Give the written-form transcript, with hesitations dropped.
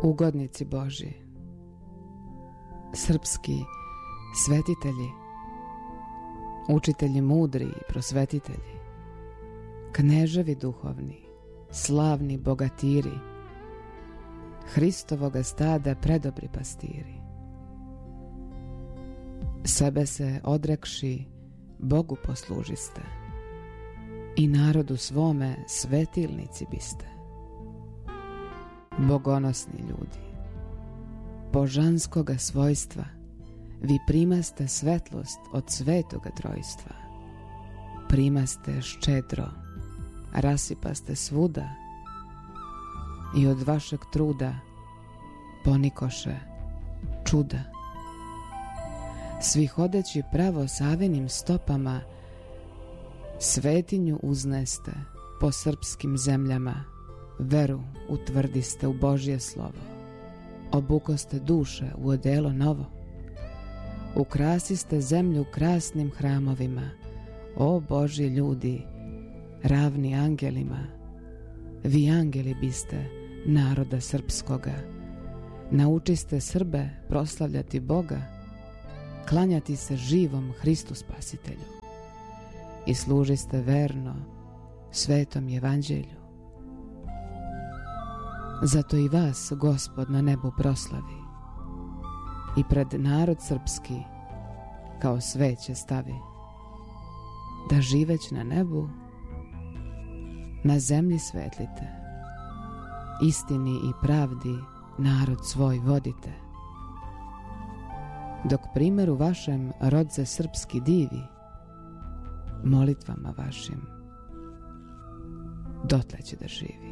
Ugodnici Božji, srpski svetitelji, učitelji mudri i prosvetitelji, kneževi duhovni, slavni bogatiri, Hristovoga stada predobri pastiri. Sebe se odrekši, Bogu poslužiste i narodu svome svetilnici biste. Bogonosni ljudi, božanskoga svojstva, vi primaste svetlost od svetoga trojstva. Primaste ščedro, rasipaste svuda i od vašeg truda ponikoše čuda. Svi hodeći pravo Savinim stopama, svetinju uzneste po srpskim zemljama, veru utvrdiste u Božje slovo, obukoste duše u odelo novo, ukrasiste zemlju krasnim hramovima, o Božji ljudi, ravni angelima. Vi angeli biste naroda srpskoga, naučiste Srbe proslavljati Boga, klanjati se živom Hristu Spasitelju i služiste verno svetom evanđelju. Zato i vas Gospod na nebu proslavi i pred narod srpski kao sveće stavi, da živeć na nebu na zemlji svetlite, istini i pravdi narod svoj vodite. Dok primjeru vašem rod se srpski divi, molitvama vašim dotle će da živi.